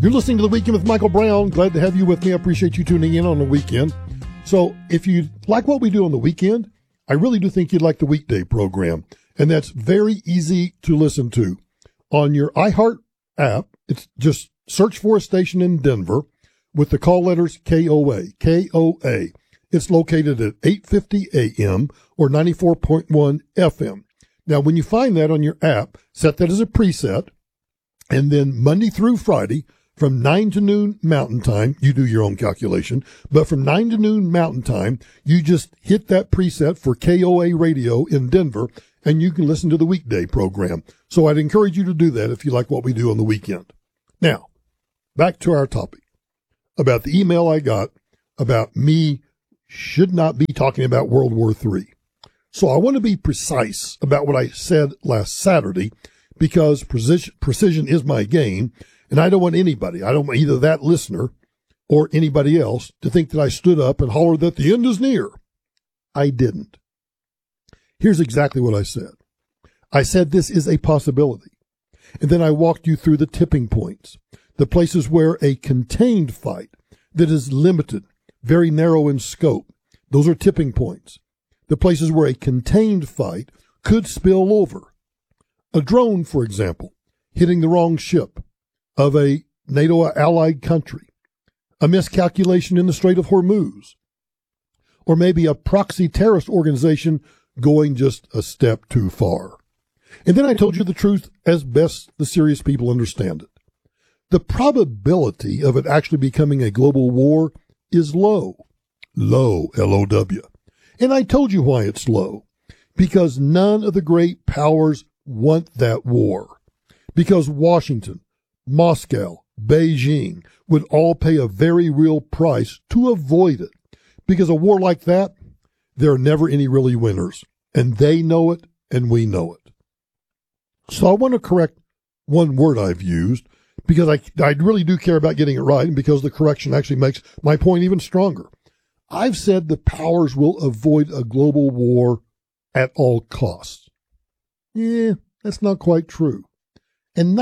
You're listening to The Weekend with Michael Brown. Glad to have you with me. I appreciate you tuning in on the weekend. So if you like what we do on the weekend, I really do think you'd like the weekday program. And that's very easy to listen to. On your iHeart app, it's just search for a station in Denver with the call letters KOA, K-O-A. It's located at 850 AM or 94.1 FM. Now, when you find that on your app, set that as a preset, and then Monday through Friday, from 9 to noon Mountain Time, you do your own calculation, but from 9 to noon Mountain Time, you just hit that preset for KOA Radio in Denver, and you can listen to the weekday program. So I'd encourage you to do that if you like what we do on the weekend. Now, back to our topic about the email I got about me should not be talking about World War III. So I want to be precise about what I said last Saturday because precision is my game, and I don't want anybody, I don't want either that listener or anybody else to think that I stood up and hollered that the end is near. I didn't. Here's exactly what I said. I said this is a possibility, and then I walked you through the tipping points, the places where a contained fight that is limited, very narrow in scope, those are tipping points. The places where a contained fight could spill over. A drone, for example, hitting the wrong ship of a NATO allied country, a miscalculation in the Strait of Hormuz, or maybe a proxy terrorist organization going just a step too far. And then I told you the truth as best the serious people understand it. The probability of it actually becoming a global war is low. Low, L-O-W. And I told you why it's low. Because none of the great powers want that war. Because Washington, Moscow, Beijing would all pay a very real price to avoid it. Because a war like that, there are never any really winners. And they know it, and we know it. So I want to correct one word I've used, because I really do care about getting it right, and because the correction actually makes my point even stronger. I've said the powers will avoid a global war at all costs. Yeah, that's not quite true. And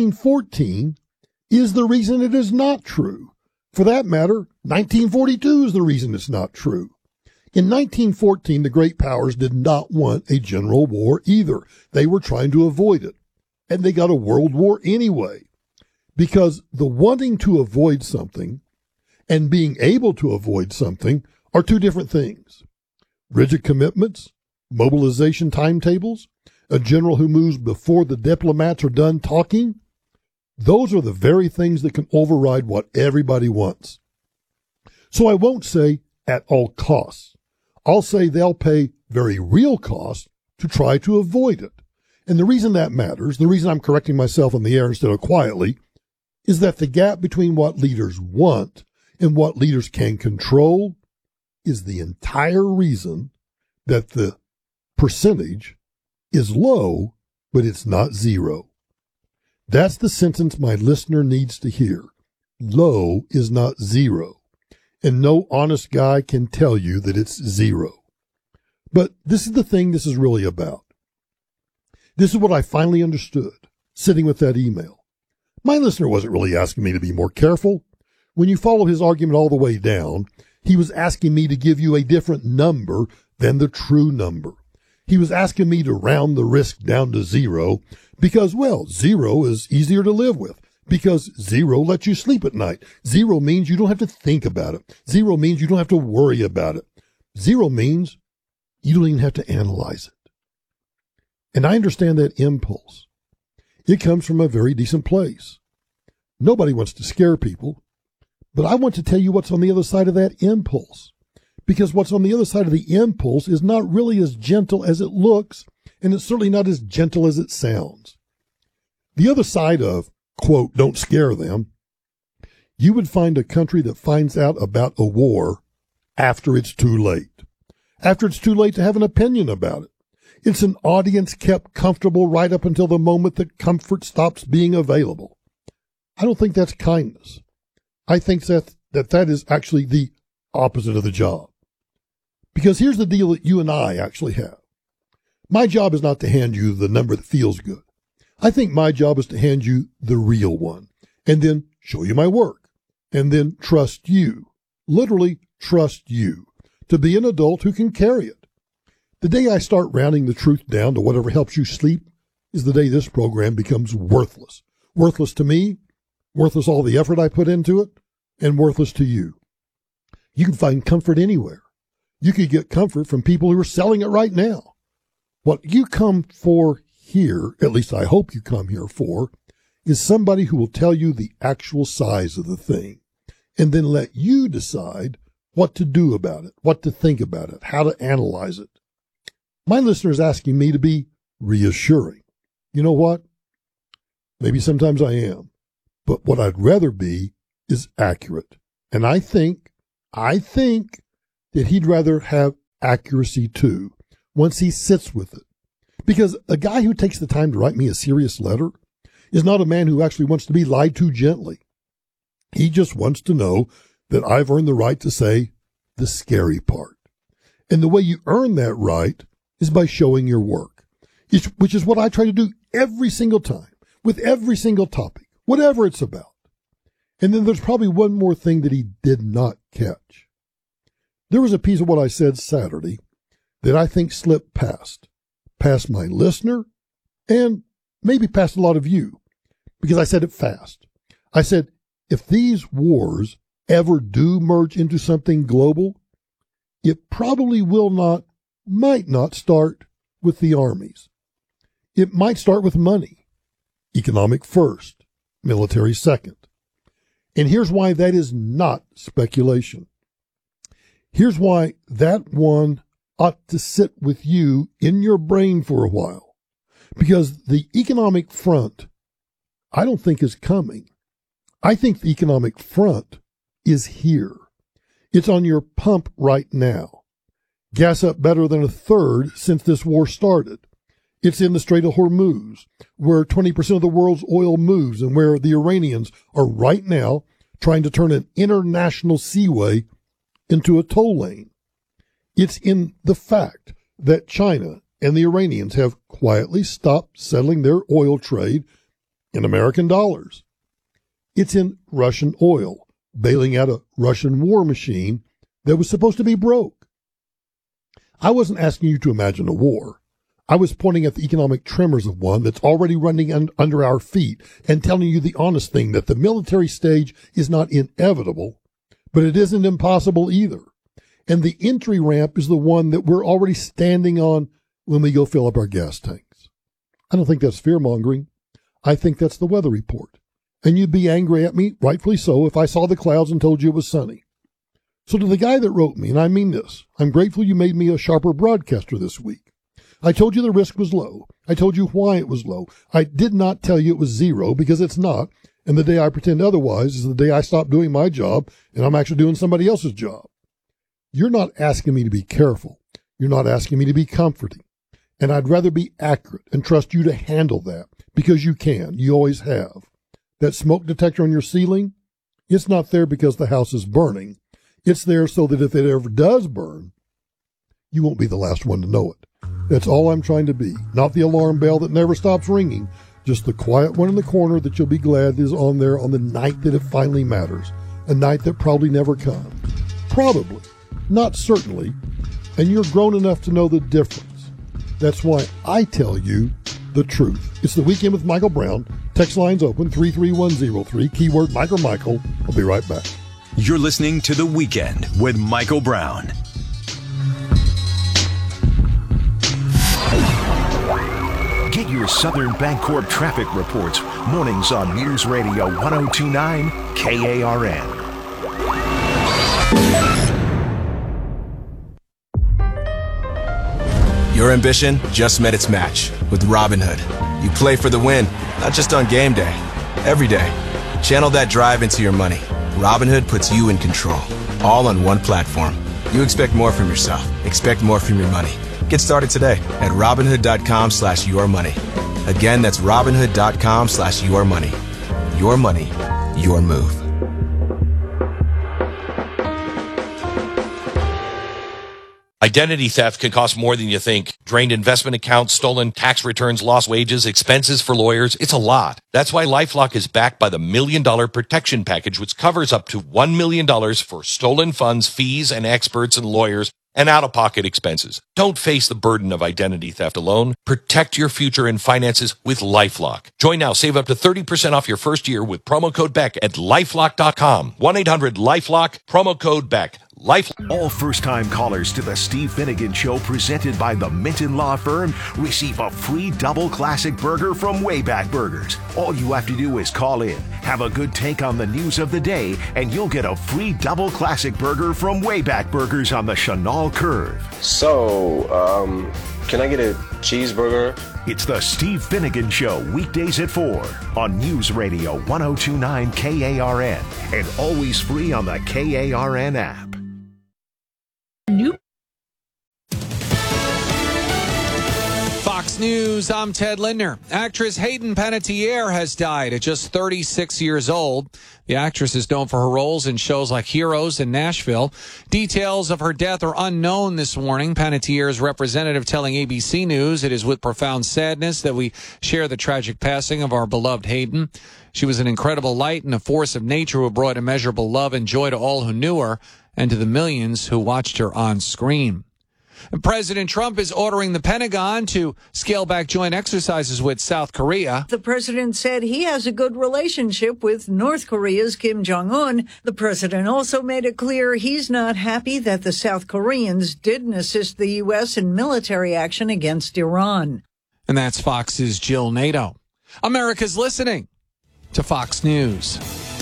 1914 is the reason it is not true. For that matter, 1942 is the reason it's not true. In 1914, the great powers did not want a general war either. They were trying to avoid it. And they got a world war anyway. Because the wanting to avoid something and being able to avoid something are two different things. Rigid commitments, mobilization timetables, a general who moves before the diplomats are done talking, those are the very things that can override what everybody wants. So I won't say at all costs. I'll say they'll pay very real costs to try to avoid it. And the reason that matters, the reason I'm correcting myself on the air instead of quietly, is that the gap between what leaders want and what leaders can control is the entire reason that the percentage is low, but it's not zero. That's the sentence my listener needs to hear. Low is not zero, and no honest guy can tell you that it's zero. But this is the thing this is really about. This is what I finally understood, sitting with that email. My listener wasn't really asking me to be more careful. When you follow his argument all the way down, he was asking me to give you a different number than the true number. He was asking me to round the risk down to zero because, well, zero is easier to live with because zero lets you sleep at night. Zero means you don't have to think about it. Zero means you don't have to worry about it. Zero means you don't even have to analyze it. And I understand that impulse. It comes from a very decent place. Nobody wants to scare people, but I want to tell you what's on the other side of that impulse. Because what's on the other side of the impulse is not really as gentle as it looks, and it's certainly not as gentle as it sounds. The other side of, quote, don't scare them, you would find a country that finds out about a war after it's too late. After it's too late to have an opinion about it. It's an audience kept comfortable right up until the moment that comfort stops being available. I don't think that's kindness. I think that is actually the opposite of the job. Because here's the deal that you and I actually have. My job is not to hand you the number that feels good. I think my job is to hand you the real one and then show you my work, and then trust you, literally trust you, to be an adult who can carry it. The day I start rounding the truth down to whatever helps you sleep is the day this program becomes worthless. Worthless to me, worthless all the effort I put into it, and worthless to you. You can find comfort anywhere. You could get comfort from people who are selling it right now. What you come for here, at least I hope you come here for, is somebody who will tell you the actual size of the thing and then let you decide what to do about it, what to think about it, how to analyze it. My listener is asking me to be reassuring. You know what? Maybe sometimes I am, but what I'd rather be is accurate. And I think that he'd rather have accuracy too, once he sits with it. Because a guy who takes the time to write me a serious letter is not a man who actually wants to be lied to gently. He just wants to know that I've earned the right to say the scary part. And the way you earn that right is by showing your work, which is what I try to do every single time, with every single topic, whatever it's about. And then there's probably one more thing that he did not catch. There was a piece of what I said Saturday that I think slipped past my listener and maybe past a lot of you, because I said it fast. I said, if these wars ever do merge into something global, it probably might not start with the armies. It might start with money. Economic first, military second. And here's why that is not speculation. Here's why that one ought to sit with you in your brain for a while. Because the economic front, I don't think is coming. I think the economic front is here. It's on your pump right now. Gas up better than a third since this war started. It's in the Strait of Hormuz, where 20% of the world's oil moves and where the Iranians are right now trying to turn an international seaway into a toll lane. It's in the fact that China and the Iranians have quietly stopped settling their oil trade in American dollars. It's in Russian oil bailing out a Russian war machine that was supposed to be broke. I wasn't asking you to imagine a war. I was pointing at the economic tremors of one that's already running under our feet and telling you the honest thing that the military stage is not inevitable, but it isn't impossible either. And the entry ramp is the one that we're already standing on when we go fill up our gas tanks. I don't think that's fear-mongering. I think that's the weather report. And you'd be angry at me, rightfully so, if I saw the clouds and told you it was sunny. So to the guy that wrote me, and I mean this, I'm grateful you made me a sharper broadcaster this week. I told you the risk was low. I told you why it was low. I did not tell you it was zero, because it's not. And the day I pretend otherwise is the day I stop doing my job and I'm actually doing somebody else's job. You're not asking me to be careful. You're not asking me to be comforting. And I'd rather be accurate and trust you to handle that, because you can. You always have. That smoke detector on your ceiling, it's not there because the house is burning. It's there so that if it ever does burn, you won't be the last one to know it. That's all I'm trying to be. Not the alarm bell that never stops ringing, just the quiet one in the corner that you'll be glad is on there on the night that it finally matters. A night that probably never comes. Probably. Not certainly. And you're grown enough to know the difference. That's why I tell you the truth. It's the Weekend with Michael Brown. Text lines open 33103, keyword Mike or Michael. I'll be right back. You're listening to The Weekend with Michael Brown. Get your Southern Bancorp traffic reports mornings on News Radio 1029 KARN. Your ambition just met its match with Robinhood. You play for the win, not just on game day, every day. Channel that drive into your money. Robinhood puts you in control, all on one platform. You expect more from yourself. Expect more from your money. Get started today at Robinhood.com/yourmoney. Again, that's Robinhood.com/yourmoney. Your money, your move. Identity theft can cost more than you think. Drained investment accounts, stolen tax returns, lost wages, expenses for lawyers. It's a lot. That's why LifeLock is backed by the $1 Million Protection Package, which covers up to $1 million for stolen funds, fees, and experts and lawyers, and out-of-pocket expenses. Don't face the burden of identity theft alone. Protect your future and finances with LifeLock. Join now. Save up to 30% off your first year with promo code BECK at LifeLock.com. 1-800-LifeLock, promo code BECK. All first-time callers to the Steve Finnegan Show presented by the Minton Law Firm receive a free double classic burger from Wayback Burgers. All you have to do is call in, have a good take on the news of the day, and you'll get a free double classic burger from Wayback Burgers on the Chenal Curve. So, can I get a cheeseburger? It's the Steve Finnegan Show, weekdays at 4 on News Radio 1029 KARN and always free on the KARN app. Fox News, I'm Ted Lindner. Actress Hayden Panettiere has died at just 36 years old. The actress is known for her roles in shows like Heroes and Nashville. Details of her death are unknown this morning. Panettiere's representative telling ABC News it is with profound sadness that we share the tragic passing of our beloved Hayden. She was an incredible light and a force of nature who brought immeasurable love and joy to all who knew her and to the millions who watched her on screen. President Trump is ordering the Pentagon to scale back joint exercises with South Korea. The president said he has a good relationship with North Korea's Kim Jong-un. The president also made it clear he's not happy that the South Koreans didn't assist the U.S. in military action against Iran. And that's Fox's Jill Nato. America's listening to Fox News.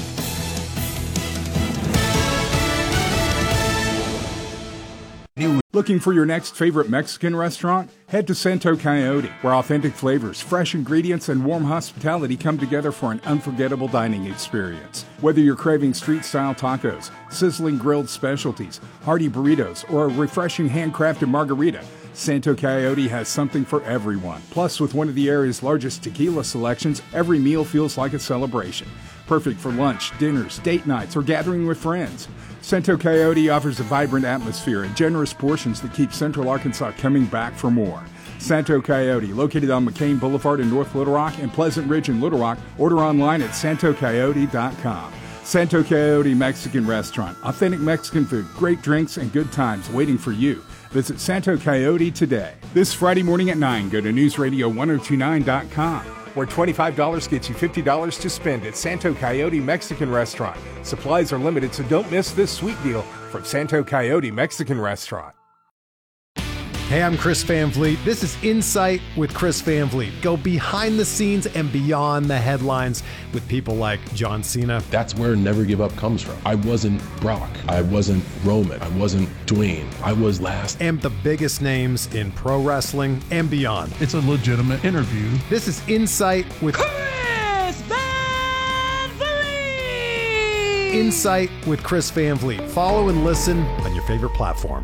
Looking for your next favorite Mexican restaurant? Head to Santo Coyote, where authentic flavors, fresh ingredients, and warm hospitality come together for an unforgettable dining experience. Whether you're craving street-style tacos, sizzling grilled specialties, hearty burritos, or a refreshing handcrafted margarita, Santo Coyote has something for everyone. Plus, with one of the area's largest tequila selections, every meal feels like a celebration. Perfect for lunch, dinners, date nights, or gathering with friends. Santo Coyote offers a vibrant atmosphere and generous portions that keep Central Arkansas coming back for more. Santo Coyote, located on McCain Boulevard in North Little Rock and Pleasant Ridge in Little Rock. Order online at santocoyote.com. Santo Coyote Mexican Restaurant. Authentic Mexican food, great drinks, and good times waiting for you. Visit Santo Coyote today. This Friday morning at 9, go to newsradio1029.com. where $25 gets you $50 to spend at Santo Coyote Mexican Restaurant. Supplies are limited, so don't miss this sweet deal from Santo Coyote Mexican Restaurant. Hey, I'm Chris Van Vliet. This is Insight with Chris Van Vliet. Go behind the scenes and beyond the headlines with people like John Cena. That's where Never Give Up comes from. I wasn't Brock. I wasn't Roman. I wasn't Dwayne. I was last. And the biggest names in pro wrestling and beyond. It's a legitimate interview. This is Insight with Chris Van Vliet. Insight with Chris Van Vliet. Follow and listen on your favorite platform.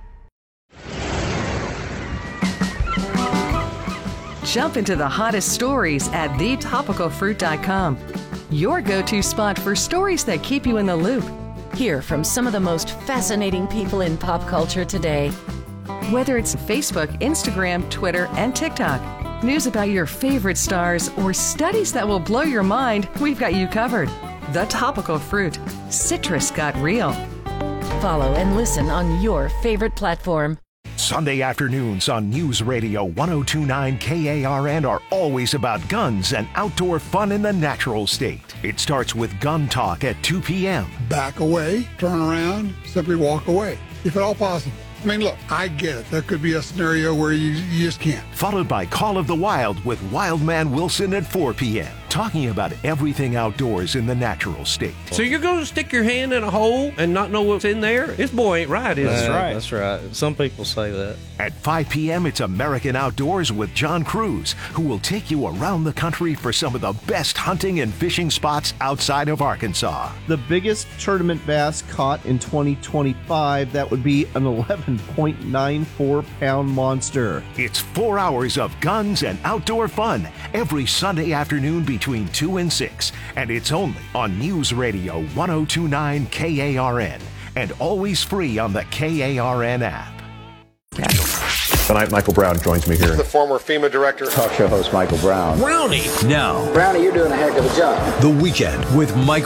Jump into the hottest stories at thetopicalfruit.com. Your go-to spot for stories that keep you in the loop. Hear from some of the most fascinating people in pop culture today. Whether it's Facebook, Instagram, Twitter, and TikTok, news about your favorite stars, or studies that will blow your mind, we've got you covered. The Topical Fruit. Citrus got real. Follow and listen on your favorite platform. Sunday afternoons on News Radio 1029 KARN are always about guns and outdoor fun in the natural state. It starts with Gun Talk at 2 p.m. Back away, turn around, simply walk away, if at all possible. I mean, look, I get it. There could be a scenario where you just can't. Followed by Call of the Wild with Wildman Wilson at 4 p.m. Talking about everything outdoors in the natural state. So you're going to stick your hand in a hole and not know what's in there? This boy ain't right, is That's it? right. That's right. Some people say that. At 5 p.m., it's American Outdoors with John Cruz, who will take you around the country for some of the best hunting and fishing spots outside of Arkansas. The biggest tournament bass caught in 2025, that would be an 11.94-pound monster. It's 4 hours of guns and outdoor fun every Sunday afternoon between 2 and 6, and it's only on News Radio 1029 KARN and always free on the KARN app. Tonight, Michael Brown joins me here. The former FEMA director. Talk show host Michael Brown. Brownie. Now. Brownie, you're doing a heck of a job. The Weekend with Michael